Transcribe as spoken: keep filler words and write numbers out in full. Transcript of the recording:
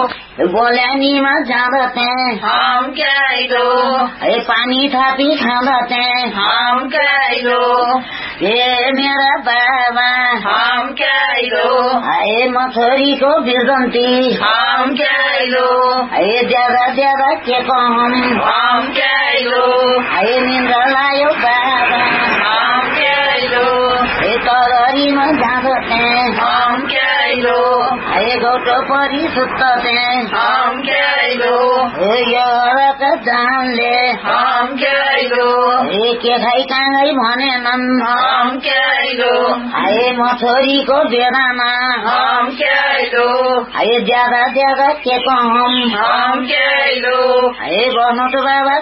बोल्यानीमा जाँदथे हम क्याइलो ए पानी थापी खाँदथे हम क्याइलो ए मेरा बाबा हम क्याइलो ए म छोरीको बिर्दन्ती हम क्याइलो ए ज्यादा ज्यादा के कहम हम क्याइलो ए निन्द्रा लायो बाबा हम क्याइलो ए तररीमा जाँदथे हम क्याइलो ए गौटो परी सुत्दथे हम क्याइलो ए यो जानले हम क्याइलो ए के खाइ काँगै भनेनन् हम क्याइलो ए म छोरीको बेलामा हम क्याइलो ए ज्यादा ज्यादा के कहम हम क्याइलो ए बनोट बाबा